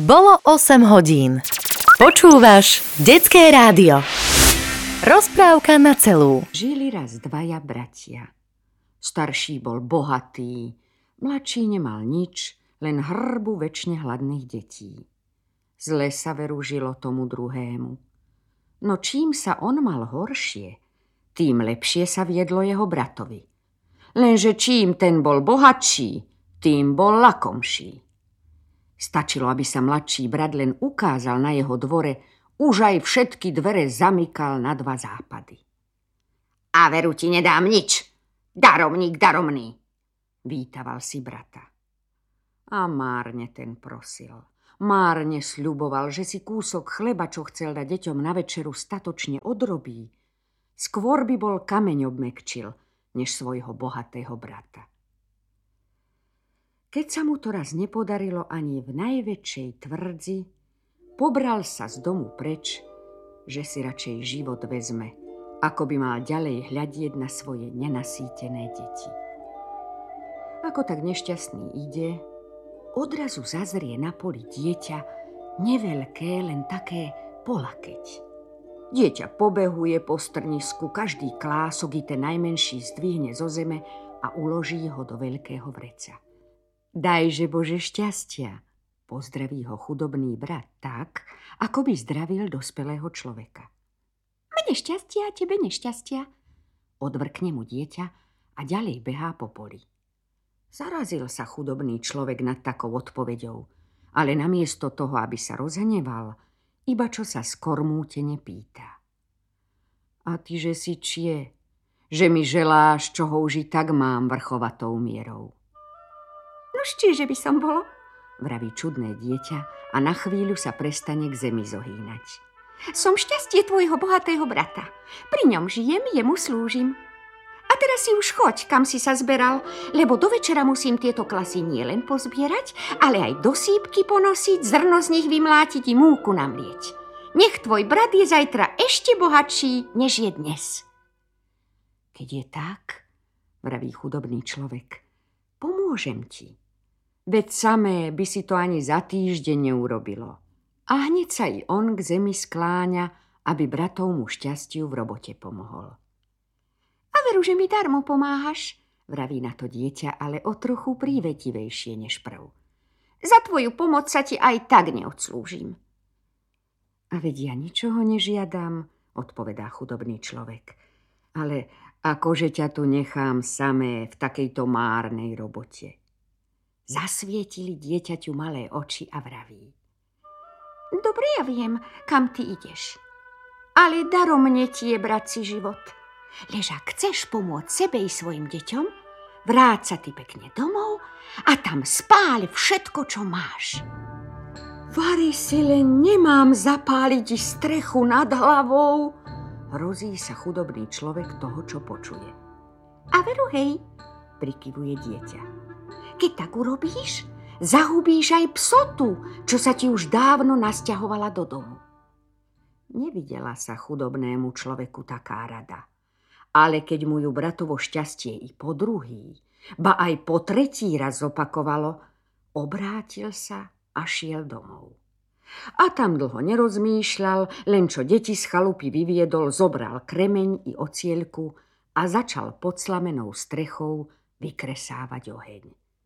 Bolo 8 hodín. Počúvaš Detské rádio. Rozprávka na celú. Žili raz dvaja bratia. Starší bol bohatý, mladší nemal nič, len hrbu večne hladných detí. Zle sa veru žilo tomu druhému. No čím sa on mal horšie, tým lepšie sa viedlo jeho bratovi. Lenže čím ten bol bohatší, tým bol lakomší. Stačilo, aby sa mladší brat len ukázal na jeho dvore, už aj všetky dvere zamykal na 2 západy. A veru ti nedám nič, daromník daromný, vítaval si brata. A márne ten prosil, márne sľuboval, že si kúsok chleba, čo chcel dať deťom na večeru, statočne odrobí. Skôr by bol kameň obmekčil, než svojho bohatého brata. Keď sa mu to raz nepodarilo ani v najväčšej tvrdzi, pobral sa z domu preč, že si radšej život vezme, ako by mal ďalej hľadieť na svoje nenasýtené deti. Ako tak nešťastný ide, odrazu zazrie na poli dieťa, neveľké, len také polakeť. Dieťa pobehuje po strnisku, každý klások i ten najmenší zdvihne zo zeme a uloží ho do veľkého vreca. Dajže Bože šťastia, pozdraví ho chudobný brat tak, ako by zdravil dospelého človeka. Mne šťastia, tebe nešťastia, odvrkne mu dieťa a ďalej behá po poli. Zarazil sa chudobný človek nad takou odpoveďou, ale namiesto toho, aby sa rozhneval, iba čo sa skormútene pýta. A tyže si čie, že mi želáš, čoho už i tak mám vrchovatou mierou? Nož čiže by som bolo, vraví čudné dieťa a na chvíľu sa prestane k zemi zohýnať. Som šťastie tvojho bohatého brata. Pri ňom žijem, jemu slúžim. A teraz si už choď, kam si sa zberal, lebo do večera musím tieto klasy nielen pozbierať, ale aj do sípky ponosiť, zrno z nich vymlátiť i múku namlieť. Nech tvoj brat je zajtra ešte bohatší, než je dnes. Keď je tak, vraví chudobný človek, pomôžem ti. Veď samé by si to ani za týždeň neurobilo. A hneď sa i on k zemi skláňa, aby bratovmu šťastiu v robote pomohol. A veru, že mi darmo pomáhaš, vraví na to dieťa, ale o trochu prívetivejšie než prv. Za tvoju pomoc sa ti aj tak neodslúžim. A veď ja ničoho nežiadam, odpovedá chudobný človek. Ale akože ťa tu nechám samé v takejto márnej robote. Zasvietili dieťaťu malé oči a vraví. Dobre, ja viem, kam ty ideš. Ale daromne ti je, bratci, život. Lež ak chceš pomôcť sebe i svojim deťom, vráť sa ty pekne domov a tam spáľ všetko, čo máš. Vari si len nemám zapáliť strechu nad hlavou, hrozí sa chudobný človek toho, čo počuje. A veru hej, prikyvuje dieťa. Keď tak urobíš, zahubíš aj psotu, čo sa ti už dávno nasťahovala do domu. Nevidela sa chudobnému človeku taká rada, ale keď mu ju bratovo šťastie i po druhý, ba aj po tretí raz opakovalo, obrátil sa a šiel domov. A tam dlho nerozmýšľal, len čo deti z chalupy vyviedol, zobral kremeň i ocieľku a začal pod slamenou strechou vykresávať oheň.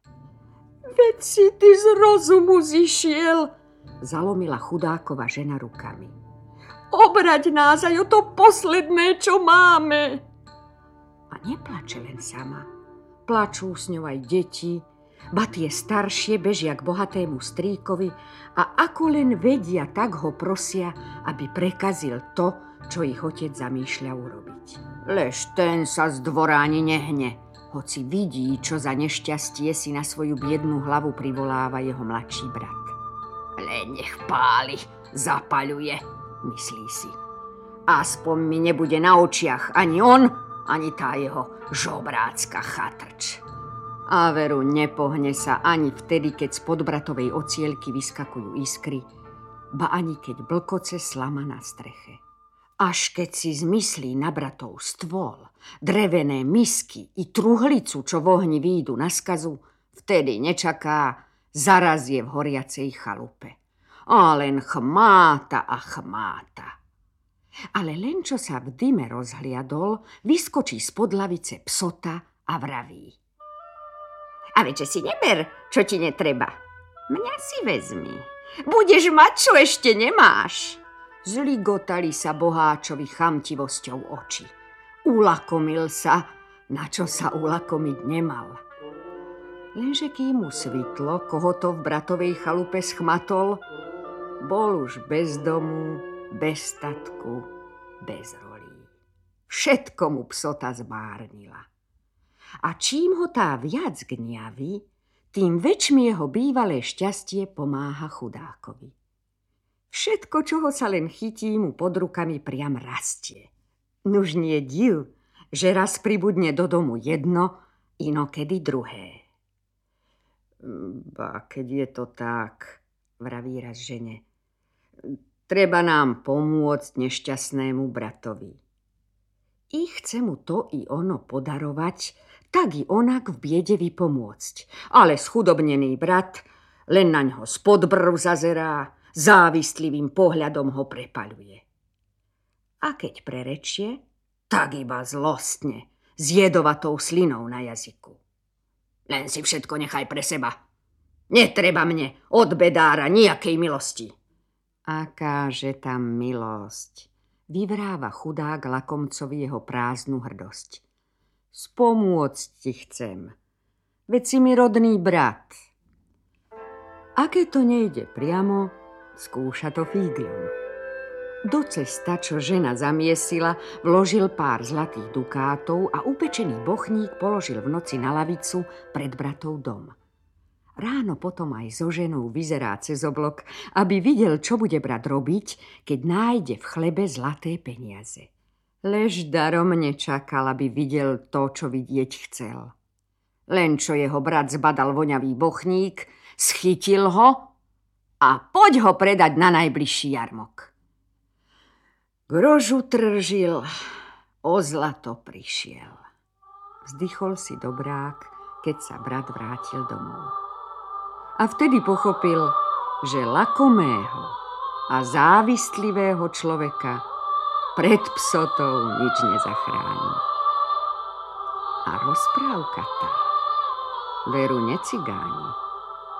Veď si ty z rozumu zišiel, zalomila chudákova žena rukami. Obrať nás aj o to posledné, čo máme. A neplače len sama. Plačú s ňou aj deti, ba tie staršie bežia k bohatému strýkovi a ako len vedia, tak ho prosia, aby prekazil to, čo ich otec zamýšľa urobiť. Lež ten sa z dvora ani nehne, hoci vidí, čo za nešťastie si na svoju biednú hlavu privoláva jeho mladší brat. Len nech páli, zapaľuje, myslí si. Aspoň mi nebude na očiach ani on, ani tá jeho žobrácka chatrč. A veru nepohne sa ani vtedy, keď spod bratovej ocielky vyskakujú iskry, ba ani keď blkoce slama na streche. Až keď si zmyslí na bratov stôl, drevené misky i truhlicu, čo v ohni výjdu na skazu, vtedy nečaká, zarazie v horiacej chalupe. a len chmáta a chmáta. Ale len čo sa v dyme rozhliadol, vyskočí spod lavice psota a vraví. A veď, že si neber, čo ti netreba. Mňa si vezmi. Budeš mať, čo ešte nemáš. Zligotali sa boháčovi chamtivosťou oči. Ulakomil sa, na čo sa ulakomiť nemal. Lenže kým mu svitlo, koho to v bratovej chalupe schmatol, bol už bez domu, bez statku, bez rolí. Všetko mu psota zmárnila. A čím ho tá viac gňaví, tým väčšmi jeho bývalé šťastie pomáha chudákovi. Všetko, čoho sa len chytí, mu pod rukami priam rastie. Nuž nie div, že raz pribudne do domu jedno, inokedy druhé. Ba, keď je to tak, vraví raz žene, treba nám pomôcť nešťastnému bratovi. I chce mu to i ono podarovať, tak i onak v biede vypomôcť. Ale schudobnený brat len na ňo spod brv zazerá, závistlivým pohľadom ho prepaľuje. A keď prerečie, tak iba zlostne, s jedovatou slinou na jazyku. Len si všetko nechaj pre seba. Netreba mne od bedára nejakej milosti. Akáže tam milosť, vyvráva chudák lakomcovi jeho prázdnu hrdosť. Spomôcť ti chcem, veď si mi rodný brat. A keď to nejde priamo, skúša to fígľom. Do cesta, čo žena zamiesila, vložil pár zlatých dukátov a upečený bochník položil v noci na lavicu pred bratov dom. Ráno potom aj so ženou vyzerá cez oblok, aby videl, čo bude brat robiť, keď nájde v chlebe zlaté peniaze. Lež darom nečakal, aby videl to, čo vidieť chcel. Len čo jeho brat zbadal voňavý bochník, schytil ho a poď ho predať na najbližší jarmok. K rožu tržil, o zlato prišiel. Vzdychol si dobrák, keď sa brat vrátil domov. A vtedy pochopil, že lakomého a závistlivého človeka pred psotou nič nezachráni. A rozprávka tá veru necigáni.